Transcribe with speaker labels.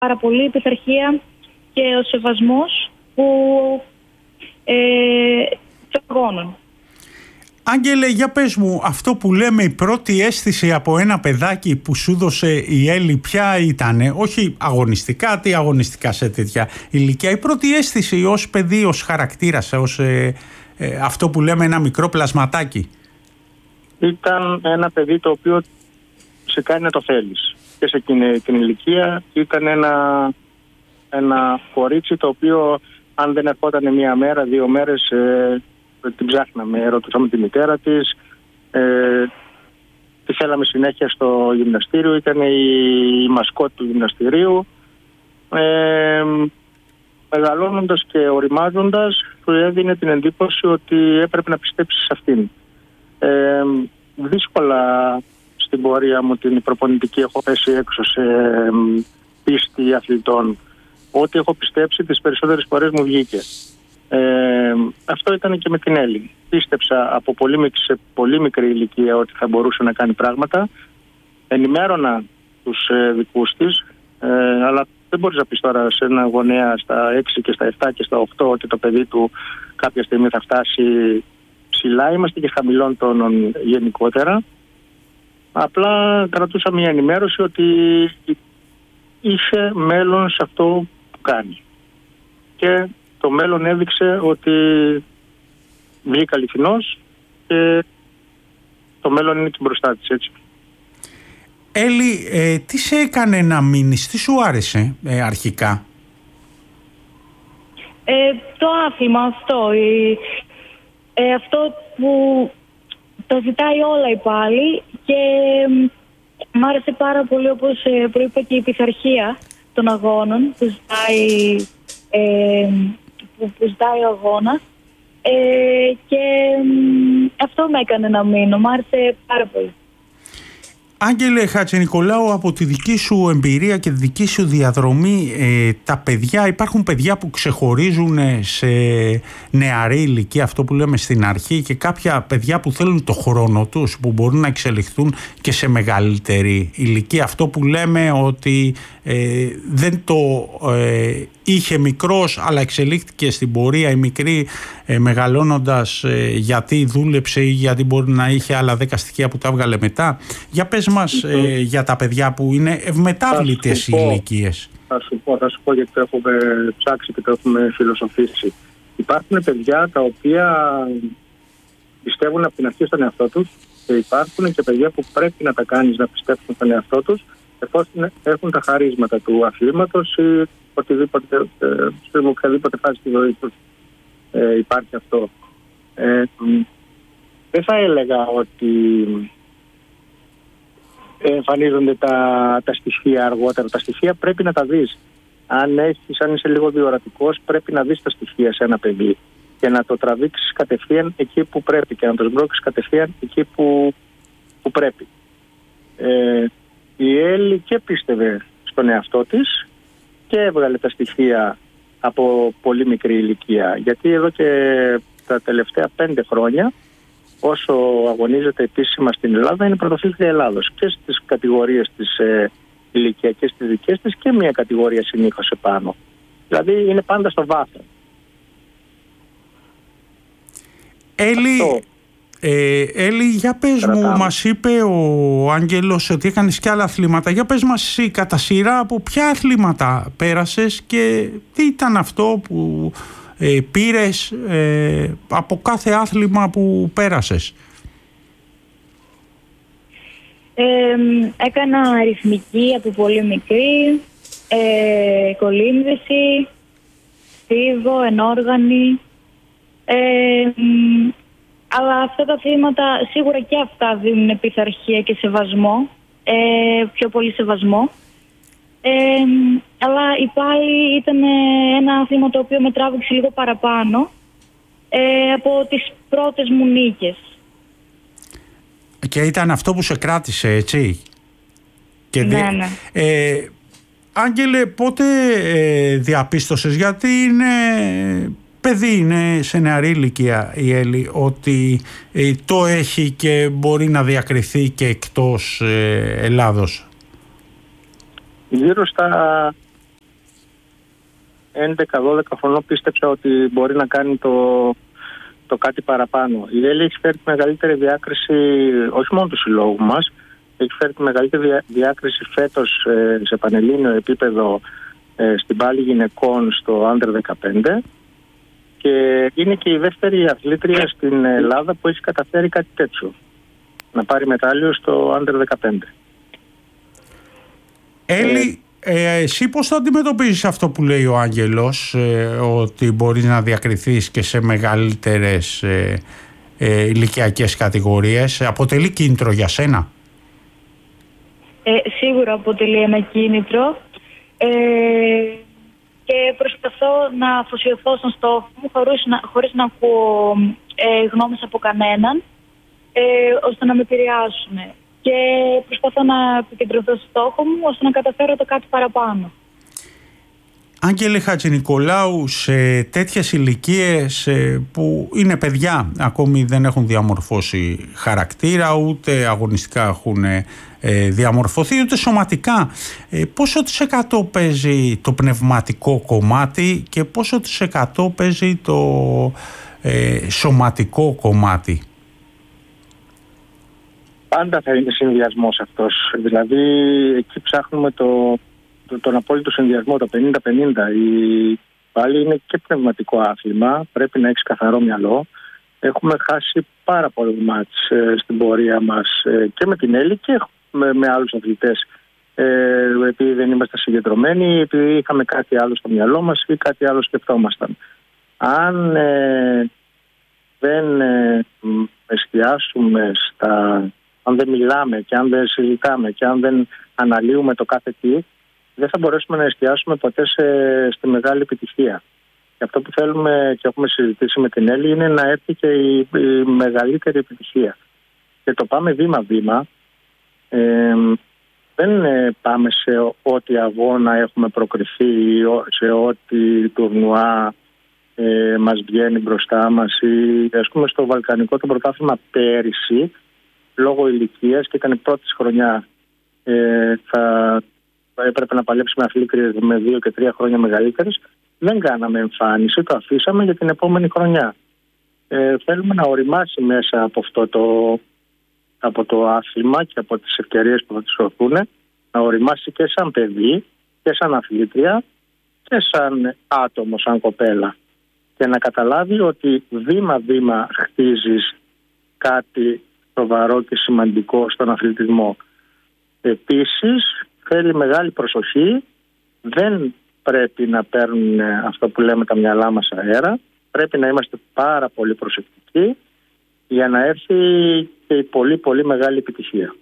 Speaker 1: πάρα πολύ η πειθαρχία και ο σεβασμός των αγώνων.
Speaker 2: Άγγελε, για πες μου, αυτό που λέμε η πρώτη αίσθηση από ένα παιδάκι που σου δώσε η Έλλη ποια ήτανε? Όχι αγωνιστικά, τι αγωνιστικά σε τέτοια ηλικία. Η πρώτη αίσθηση ως παιδί, ως χαρακτήρας, ως αυτό που λέμε ένα μικρό πλασματάκι.
Speaker 3: Ήταν ένα παιδί το οποίο σε κάνει να το θέλεις. Και σε εκείνη την ηλικία ήταν ένα κορίτσι το οποίο αν δεν ερχόταν μία μέρα, 2 μέρες, την ψάχναμε, ρωτούσαμε τη μητέρα της, τη θέλαμε συνέχεια στο γυμναστήριο, ήταν η μασκότ του γυμναστηρίου. Μεγαλώνοντας και οριμάζοντας, του έδινε την εντύπωση ότι έπρεπε να πιστέψει σε αυτήν. Δύσκολα στην πορεία μου την προπονητική έχω πέσει έξω σε πίστη αθλητών. Ό,τι έχω πιστέψει τις περισσότερες φορές μου βγήκε. Αυτό ήταν και με την Έλλη. Πίστεψα από σε πολύ μικρή ηλικία ότι θα μπορούσε να κάνει πράγματα. Ενημέρωνα τους δικούς της, αλλά δεν μπορείς να πεις τώρα σε ένα γονέα στα 6 και στα 7 και στα 8 ότι το παιδί του κάποια στιγμή θα φτάσει ψηλά. Είμαστε και χαμηλών τόνων γενικότερα. Απλά κρατούσα μια ενημέρωση ότι είχε μέλλον σε αυτό που κάνει. Και το μέλλον έδειξε ότι βγήκα αληθινός και το μέλλον είναι και μπροστά της, έτσι.
Speaker 2: Έλλη, τι σε έκανε να μείνεις, τι σου άρεσε αρχικά?
Speaker 1: Το άθλημα αυτό, αυτό που τα ζητάει όλα η πάλι και μ' άρεσε πάρα πολύ, όπως προείπα, και η πειθαρχία των αγώνων που ζητάει ο αγώνας, και αυτό με έκανε να μείνω, μ' άρεσε πάρα πολύ.
Speaker 2: Άγγελε Χατζηνικολάου, από τη δική σου εμπειρία και τη δική σου διαδρομή, τα παιδιά, υπάρχουν παιδιά που ξεχωρίζουν σε νεαρή ηλικία, αυτό που λέμε στην αρχή, και κάποια παιδιά που θέλουν το χρόνο τους, που μπορούν να εξελιχθούν και σε μεγαλύτερη ηλικία. Αυτό που λέμε ότι δεν το είχε μικρός, αλλά εξελίχθηκε στην πορεία η μικρή, μεγαλώνοντας, γιατί δούλεψε ή γιατί μπορεί να είχε άλλα 10 στοιχεία που τα έβγαλε μετά. Για πες μας για τα παιδιά που είναι ευμετάβλητες οι ηλικίες.
Speaker 3: Θα σου πω γιατί το έχουμε ψάξει και το έχουμε φιλοσοφήσει. Υπάρχουν παιδιά τα οποία πιστεύουν από την αρχή στον εαυτό τους και υπάρχουν και παιδιά που πρέπει να τα κάνεις να πιστέψουν στον εαυτό τους εφόσον έχουν τα χαρίσματα του αθλήματος ή σε οποιαδήποτε φάση της ζωής τους υπάρχει αυτό. Δεν θα έλεγα ότι εμφανίζονται τα στοιχεία αργότερα. Τα στοιχεία πρέπει να τα δεις. Αν είσαι λίγο διορατικός, πρέπει να δεις τα στοιχεία σε ένα παιδί και να το τραβήξεις κατευθείαν εκεί που πρέπει και να το σμπρώξεις κατευθείαν εκεί που πρέπει. Η Έλλη και πίστευε στον εαυτό της και έβγαλε τα στοιχεία από πολύ μικρή ηλικία. Γιατί εδώ και τα τελευταία 5 χρόνια, όσο αγωνίζεται επίσημα στην Ελλάδα, είναι πρωταθλήτρια Ελλάδος και στις κατηγορίες της ηλικιακές τις δικές της και μια κατηγορία συνήθως επάνω. Δηλαδή είναι πάντα στο βάθρο.
Speaker 2: Έλλη, για πες μου, μας είπε ο Άγγελος ότι έκανες και άλλα αθλήματα. Για πες μας εσύ κατά σειρά από ποια αθλήματα πέρασες και τι ήταν αυτό που πήρες από κάθε άθλημα που πέρασες.
Speaker 1: Έκανα αριθμική από πολύ μικρή, κολύμβηση, στίβο, ενόργανη, αλλά αυτά τα αθλήματα σίγουρα και αυτά δίνουν πειθαρχία και σεβασμό, πιο πολύ σεβασμό. Αλλά πάλι ήταν ένα άθλημα το οποίο με τράβηξε λίγο παραπάνω από τις πρώτες μου νίκες.
Speaker 2: Και ήταν αυτό που σε κράτησε, έτσι?
Speaker 1: Ναι.
Speaker 2: Άγγελε, πότε διαπίστωσες, γιατί παιδί είναι σε νεαρή ηλικία η Έλλη, ότι το έχει και μπορεί να διακριθεί και εκτός Ελλάδος?
Speaker 3: Γύρω στα 11-12 χρονών πίστεψα ότι μπορεί να κάνει το κάτι παραπάνω. Η Έλλη έχει φέρει τη μεγαλύτερη διάκριση, όχι μόνο του συλλόγου μας, έχει φέρει τη μεγαλύτερη διάκριση φέτος σε πανελλήνιο επίπεδο στην πάλη γυναικών στο Under 15 και είναι και η δεύτερη αθλήτρια στην Ελλάδα που έχει καταφέρει κάτι τέτοιο, να πάρει μετάλλιο στο Under 15.
Speaker 2: Έλλη, εσύ πώς το αντιμετωπίζεις αυτό που λέει ο Άγγελος, ότι μπορείς να διακριθείς και σε μεγαλύτερες ηλικιακές κατηγορίες? Αποτελεί κίνητρο για σένα?
Speaker 1: Σίγουρα αποτελεί ένα κίνητρο και προσπαθώ να αφοσιωθώ στον στόχο μου χωρίς να ακούω γνώμες από κανέναν, ώστε να με επηρεάσουν. Και προσπαθώ να επικεντρωθώ στο στόχο μου ώστε να καταφέρω το κάτι παραπάνω.
Speaker 2: Άγγελε Χατζηνικολάου, σε τέτοιες ηλικίες που είναι παιδιά, ακόμη δεν έχουν διαμορφώσει χαρακτήρα, ούτε αγωνιστικά έχουν διαμορφωθεί, ούτε σωματικά, πόσο της εκατό παίζει το πνευματικό κομμάτι και πόσο της εκατό παίζει το σωματικό κομμάτι?
Speaker 3: Πάντα θα είναι συνδυασμός αυτός. Δηλαδή εκεί ψάχνουμε τον απόλυτο συνδυασμό, το 50-50. Πάλι είναι και πνευματικό άθλημα, πρέπει να έχεις καθαρό μυαλό. Έχουμε χάσει πάρα πολλοί μάτς στην πορεία μας και με την Έλλη και με άλλους αθλητές, επειδή δεν είμαστε συγκεντρωμένοι, επειδή είχαμε κάτι άλλο στο μυαλό μας ή κάτι άλλο σκεφτόμασταν. Αν δεν εστιάσουμε αν δεν μιλάμε και αν δεν συζητάμε και αν δεν αναλύουμε το κάθε τι, δεν θα μπορέσουμε να εστιάσουμε ποτέ στη μεγάλη επιτυχία. Και αυτό που θέλουμε και έχουμε συζητήσει με την Έλλη είναι να έρθει και η μεγαλύτερη επιτυχία. Και το πάμε βήμα-βήμα. Δεν πάμε σε ό,τι αγώνα έχουμε προκριθεί, σε ό,τι τουρνουά μας βγαίνει μπροστά μας. Ας πούμε στο Βαλκανικό το πρωτάθλημα πέρυσι, λόγω ηλικίας και ήταν η πρώτη χρονιά, έπρεπε να παλέψει με αθλήτριες με 2 και 3 χρόνια μεγαλύτερες. Δεν κάναμε εμφάνιση, το αφήσαμε για την επόμενη χρονιά. Θέλουμε να οριμάσει μέσα από το άθλημα και από τις ευκαιρίες που θα της δοθούν, να οριμάσει και σαν παιδί και σαν αθλήτρια και σαν άτομο, σαν κοπέλα, και να καταλάβει ότι βήμα-βήμα χτίζεις κάτι σοβαρό και σημαντικό στον αθλητισμό. Επίσης θέλει μεγάλη προσοχή, δεν πρέπει να παίρνουν αυτό που λέμε τα μυαλά μας αέρα, πρέπει να είμαστε πάρα πολύ προσεκτικοί για να έρθει και η πολύ πολύ μεγάλη επιτυχία.